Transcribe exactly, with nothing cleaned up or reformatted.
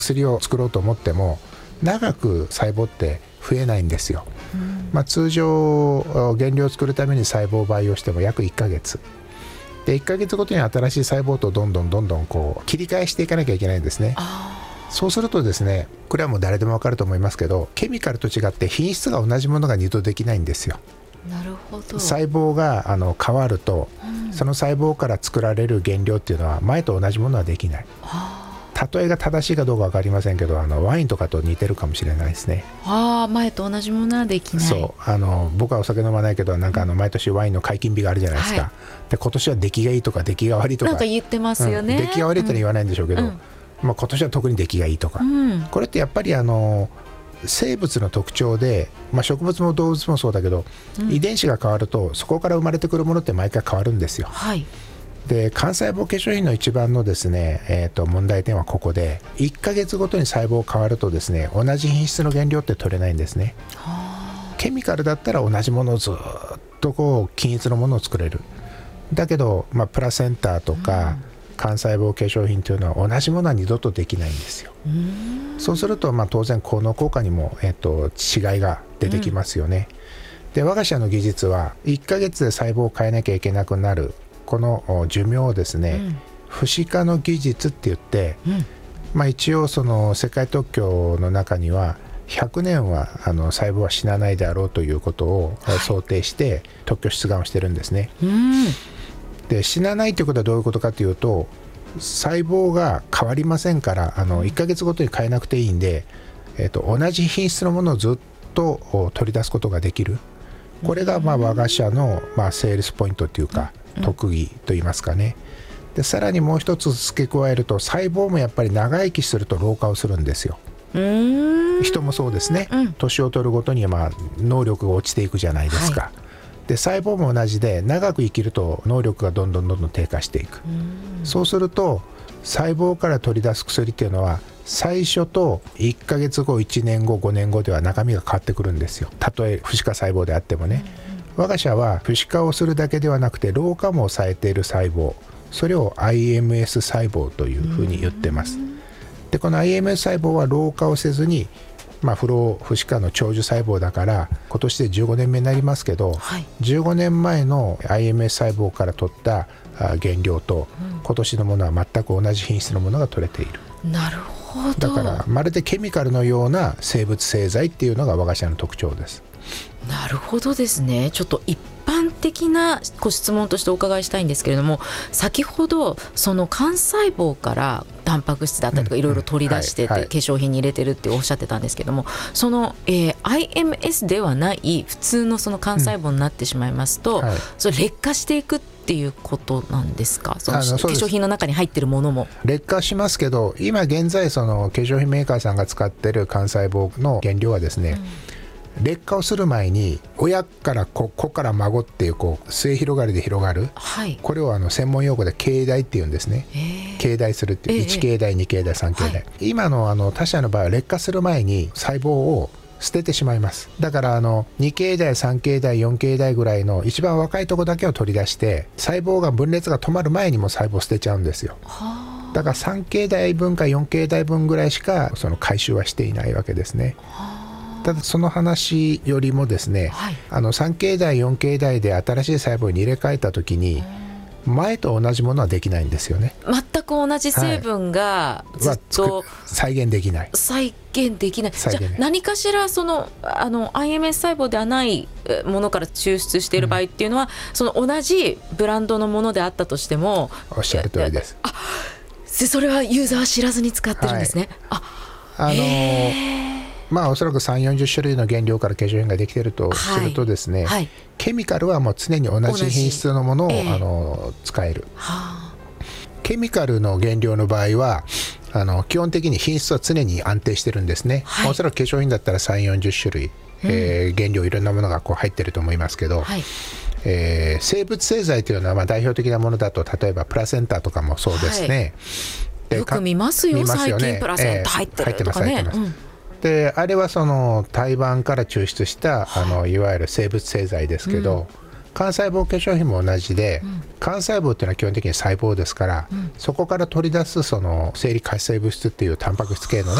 薬を作ろうと思っても長く細胞って増えないんですよ、うんまあ、通常原料を作るために細胞を培養しても約いっかげつでいっかげつごとに新しい細胞とどんどんどんどんこう切り替えしていかなきゃいけないんですね。そうするとですね、これはもう誰でも分かると思いますけど、ケミカルと違って品質が同じものが二度できないんですよ。 なるほど。 細胞があの変わると、うん、その細胞から作られる原料っていうのは前と同じものはできない。例えが正しいかどうか分かりませんけど、あのワインとかと似てるかもしれないですね。 あ前と同じものはできない。 そうあの僕はお酒飲まないけど、なんかあの毎年ワインの解禁日があるじゃないですか、はい、で今年は出来がいいとか出来が悪いとかなんか言ってますよね、 うん、出来が悪いってのは言わないんでしょうけど、 うんうんまあ、今年は特に出来がいいとか、うん、これってやっぱりあの生物の特徴で、まあ、植物も動物もそうだけど、うん、遺伝子が変わるとそこから生まれてくるものって毎回変わるんですよ、はい、で幹細胞化粧品の一番のですね、えーと問題点はここで、いっかげつごとに細胞変わるとですね、同じ品質の原料って取れないんですね。ケミカルだったら同じものをずっとこう均一のものを作れる。だけど、まあ、プラセンターとか、うん幹細胞化粧品というのは同じものは二度とできないんですよ。うそうすると、まあ、当然効能効果にも、えっと、違いが出てきますよね、うん、で我が社の技術はいっかげつで細胞を変えなきゃいけなくなるこの寿命をですね、うん、不死化の技術って言って、うんまあ、一応その世界特許の中にはひゃくねんはあの細胞は死なないであろうということを想定して特許出願をしてるんですね、うんで死なないということはどういうことかというと、細胞が変わりませんから、あのいっかげつごとに変えなくていいんで、えーと、同じ品質のものをずっと取り出すことができる。これがまあ我が社のまあセールスポイントというか、特技といいますかね。でさらにもう一つ付け加えると、細胞もやっぱり長生きすると老化をするんですよ。うーん人もそうですね、うん、年を取るごとにまあ能力が落ちていくじゃないですか、はいで細胞も同じで、長く生きると能力がどんどんどんどん低下していく。うそうすると細胞から取り出す薬っていうのは、最初といっかげつごいちねんごごねんごでは中身が変わってくるんですよ。たとえ不死化細胞であってもね、我が社は不死化をするだけではなくて老化も抑えている細胞、それを アイエムエス 細胞というふうに言ってます。でこの アイエムエス 細胞は老化をせずに、まあ、不老不死化の長寿細胞だから、今年でじゅうごねんめになりますけど、はい、じゅうごねんまえの アイエムエス 細胞から取った原料と、うん、今年のものは全く同じ品質のものが取れている。 なるほど。 だからまるでケミカルのような生物製剤っていうのが我が社の特徴です。 なるほどですね。ちょっと一般的なご質問としてお伺いしたいんですけれども、先ほどその幹細胞からタンパク質だったりとかいろいろ取り出してて、化粧品に入れてるっておっしゃってたんですけども、その、えー、アイエムエス ではない普通のその幹細胞になってしまいますと、うんはい、それ劣化していくっていうことなんですか。その化粧品の中に入ってるものも劣化しますけど、今現在その化粧品メーカーさんが使ってる幹細胞の原料はですね、うん、劣化をする前に親から子、子から孫っていうこう末広がりで広がる、はい、これをあの専門用語で経代っていうんですね。経代するっていう、いち経代に経代さん経代、はい、今のあの他社の場合は劣化する前に細胞を捨ててしまいます。だからあのに経代さん経代よん経代ぐらいの一番若いとこだけを取り出して、細胞が分裂が止まる前にも細胞を捨てちゃうんですよ。だからさん経代分かよん経代分ぐらいしかその回収はしていないわけですね。ただその話よりもですね、はい、あのさん経代よん経代で新しい細胞に入れ替えた時に前と同じものはできないんですよね。 全く同じ成分がずっと、はい、 再現できない再現できない。じゃあ何かしらそのあの アイエムエス 細胞ではないものから抽出している場合っていうのは、うん、その同じブランドのものであったとしても、 おっしゃる通りです。 あ、それはユーザーは知らずに使ってるんですね、はい、あ、あのーまあ、おそらくさんじゅうよんじゅっ種類の原料から化粧品ができているとするとですね、はいはい、ケミカルはもう常に同じ品質のものを、えー、あの使える、はあ、ケミカルの原料の場合はあの基本的に品質は常に安定してるんですね、はい、おそらく化粧品だったらさんじゅうよんじゅっ種類、うんえー、原料いろんなものがこう入ってると思いますけど、はいえー、生物製剤というのはまあ代表的なものだと、例えばプラセンタとかもそうですね、 はい、よく見ますよ、見ますよね、最近プラセンタ入ってるとかね、えー、入ってます、入ってます、うんであれはその胎盤から抽出した、はい、あのいわゆる生物製剤ですけど、 幹細胞化粧品も同じで、うん、幹細胞っていうのは基本的に細胞ですから、うん、そこから取り出すその生理活性物質っていうタンパク質系のね